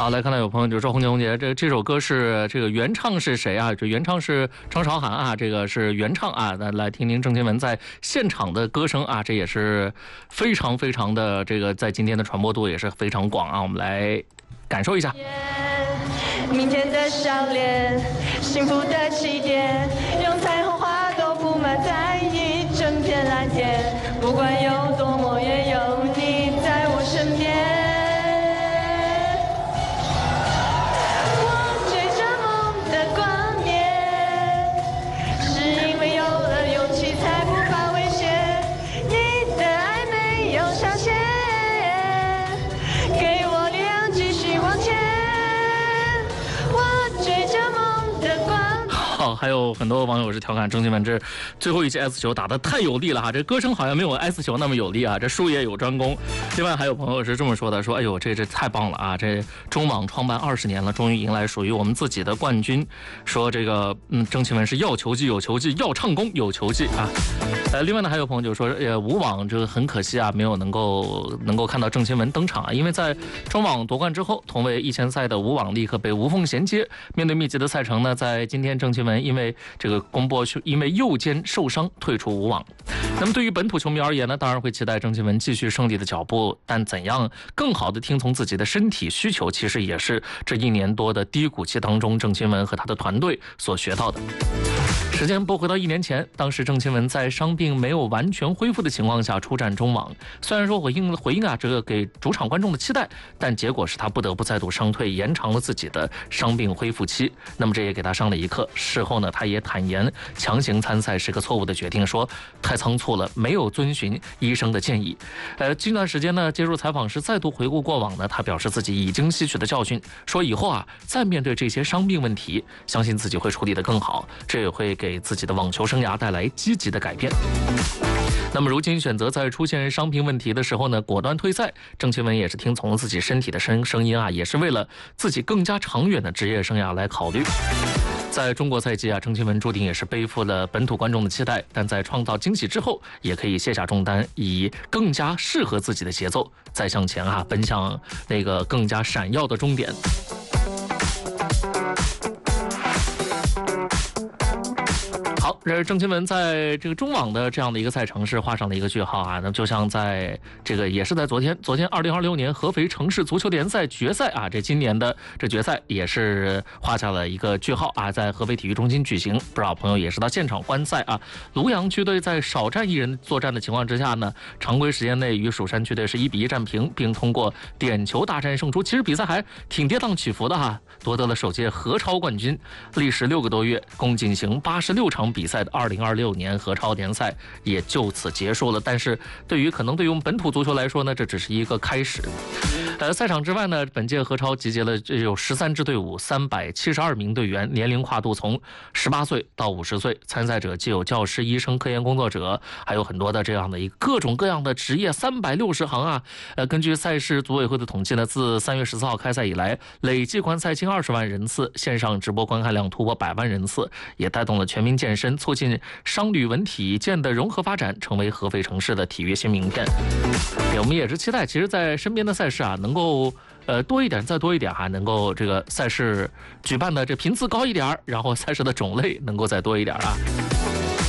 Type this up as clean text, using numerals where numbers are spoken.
好，来看到有朋友就说：“红姐，红姐，这首歌是这个原唱是谁啊？这原唱是张韶涵啊，这个是原唱啊。那来听听郑钦文在现场的歌声啊，这也是非常非常的这个在今天的传播度也是非常广啊。我们来感受一下。 明天的相恋，幸福的起点，用彩虹花朵铺满在一整片蓝天，不管有多么远，有你在我身边。” 还有很多网友是调侃郑钦文这最后一记 S 球打得太有力了哈，这歌声好像没有 S 球那么有力啊，这术业有专攻。另外还有朋友是这么说的，说哎呦这太棒了啊，这中网创办20年了，终于迎来属于我们自己的冠军。说这个郑钦文是要球技有球技，要唱功有球技啊。另外呢还有朋友就说无网这个很可惜啊，没有能够看到郑钦文登场啊，因为在中网夺冠之后，同为1000赛的无网立刻被无缝衔接。面对密集的赛程呢，在今天郑钦文因为这个公布因为右肩受伤退出无网。那么对于本土球迷而言呢，当然会期待郑钦文继续胜利的脚步，但怎样更好的听从自己的身体需求，其实也是这1年多的低谷期当中郑钦文和他的团队所学到的。时间拨回到1年前，当时郑钦文在伤病没有完全恢复的情况下出战中网，虽然说回应啊这个给主场观众的期待，但结果是他不得不再度伤退，延长了自己的伤病恢复期。那么这也给他上了一课。事后呢，他也坦言强行参赛是个错误的决定，说太仓促了，没有遵循医生的建议。近段时间呢，接受采访时再度回顾过往呢，他表示自己已经吸取了教训，说以后啊再面对这些伤病问题，相信自己会处理得更好，这也会给自己的网球生涯带来积极的改变。那么如今选择在出现伤病问题的时候呢，果断退赛。郑钦文也是听从了自己身体的声音啊，也是为了自己更加长远的职业生涯来考虑。在中国赛季啊，郑钦文注定也是背负了本土观众的期待，但在创造惊喜之后，也可以卸下重担，以更加适合自己的节奏再向前啊，奔向那个更加闪耀的终点。好，这郑钦文在这个中网的这样的一个赛程是画上了一个句号啊。那就像在这个也是在昨天2026年合肥城市足球联赛决赛啊，这今年的这决赛也是画下了一个句号啊，在合肥体育中心举行。不少朋友也是到现场观赛啊。庐阳区队在少战1人作战的情况之下呢，常规时间内与蜀山区队是1-1战平，并通过点球大战胜出。其实比赛还挺跌宕起伏的哈，夺得了首届何超冠军。历时6个多月，共进行86场比赛的2026年何超联赛也就此结束了。但是可能对于我们本土足球来说呢，这只是一个开始。赛场之外呢，本届何超集结了有13支队伍，372名队员，年龄跨度从18岁到50岁，参赛者既有教师、医生、科研工作者，还有很多的这样的各种各样的职业，360行啊。根据赛事组委会的统计呢，自3月14号开赛以来，累计观赛近20万人次，线上直播观看量突破100万人次，也带动了全民健身，促进商旅文体健的融合发展，成为合肥城市的体育新名片。我们也是期待，其实在身边的赛事啊，能够多一点，再多一点，还能够这个赛事举办的这频次高一点，然后赛事的种类能够再多一点啊。